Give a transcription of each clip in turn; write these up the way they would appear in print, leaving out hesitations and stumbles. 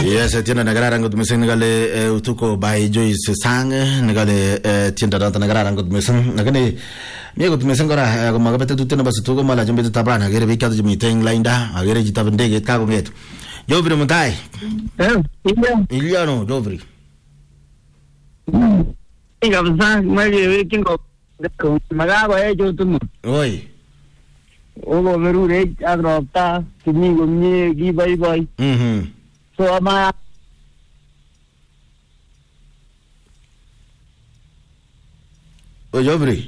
Yes, tienda nagararan kot mising nagale utuko by Joyce Sang nagale tienda danta nagararan kot mising nagane mie kot mising kora komagabete tutena basutuko mala jombe tabrana agere bikata jmiteng lainda agere jitabndege kako ngetu Jovri Mutai Iliano Jovri Kabisa mage kingo magago jotumu Oi Ogo verure agropta kinigo mie gi bye So ama Jovri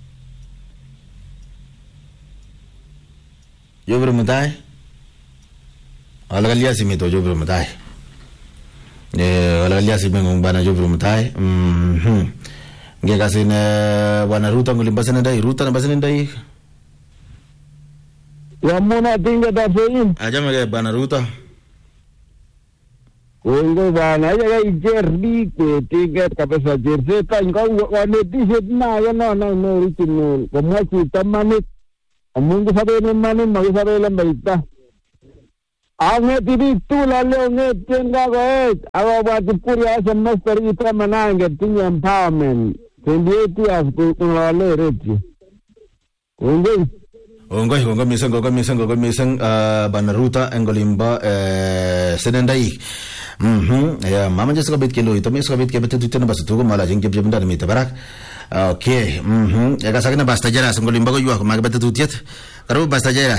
Mutai Alagalia simito Jovri Mutai Alagalia simengong bana Jovri Mutai Nge kasin bana ruta ngulimbasana dai ruta na basana dai Yamuna tinga da fein Ajama ke bana ruta Ungo bana ya jerdi ke tiga kapesa jerse tan kau wane tiset na ya no ritinul como si tamane amungu sabe ne mane magi sabe la merita Ame tiri tu lalu nge tenga goet awa batu puria semester ita mananga tinga empowerment tendieti afku kunale reti Ongoi misang bana ruta engolimba senendai ya mama just kabit kilo ito mes kabit kebet tutena basutugo mala jeng jeb jebnda mi tabarak okay ya kasakna basta jara engolimba go yuak magabet tutiet karo basta jara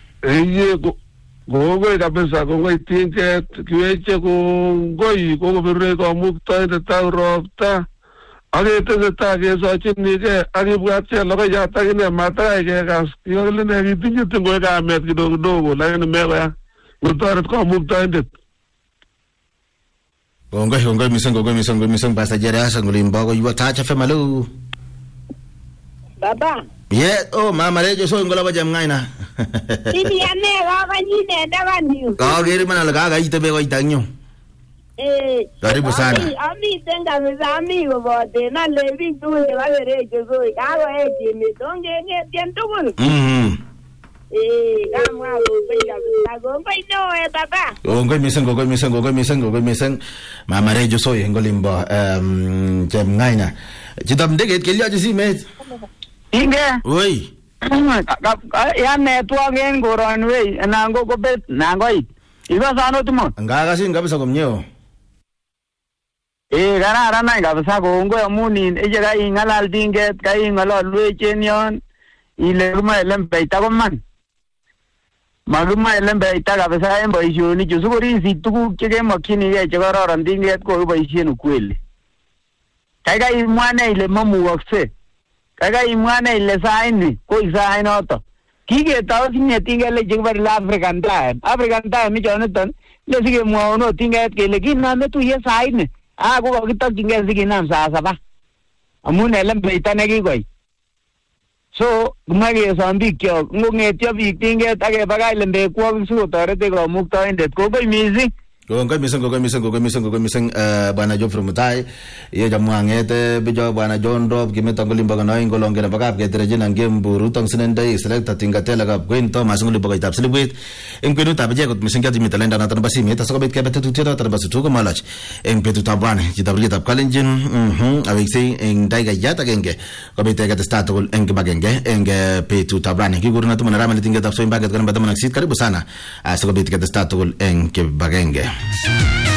gogo kabisa gogo tinke kiweche gogo berre ko mukta de tauropta Age te tage so chini ke age buatse loga jata kine mata ke gas yole ne gitinje tengo ka met dogo la ne mega utar ko mukta indet Ongoi misang basta jara sangolimba go yuak ta chafe malu Baba oh mama lejo so ngola bajam ngaina Ini ane ga ni ne daga ni Ka gere mana laga ga ite be go itanyo Karibu sana. Ami tenga mezami bote na levi tu va vere yo soy hago me donge nge tiento gol. Kama go pega go no baba. Ngoi misang mama rejo soy ngolimba jem ngaina. Jitam dege kelia jisi met. Inge. Oi. Ya network en goran we nango ko bet nangoi. Iba sano tumo. Ngaga sin kabisa komnyo. Gara na kabisa ko ngo amunin ejega ingalal dinget kai ngalal wechen yon ile ma lempeita komman maguma lempeita kabisa en boisioni jusugori situku chege makini ye chegororon dinget ko boisien ukweli kaga imwane ile mamuwakse kaga imwane ile saini ko isainoto kige taw sinye tingele jigbar la African time mi jonaton le sige muono tinget kele kiname tu ye saini Ako kitokchingei sikinam saa 7 amun lembeita nekikoi so kumake som biik kyok ngongetyo biik tinget akebakach lembekwok sikotorete komuktoindet kongoi mising Kongoi mising bwana Jovri Mutai ye jamwanget bijo bwana John Rob gimeto ngolimba kana ingolongena bakap geterejina ngembu rutong sinendai selekta tingatela kap kwento masunguli bakay tap silibwit engkwenu tabeje kot mising gati mitalenda na tanbasi meta sakobet kebet tutira tanbasi tuko malach engpetu tabwane jitabli tap kalenjin awiksi eng daiga yata genge kobete gat statul eng bagenge eng petu tabwane kiguruna tumana ramani tinga tap so imbaget kana bataman sit karibu sana sakobet gat statul eng bagenge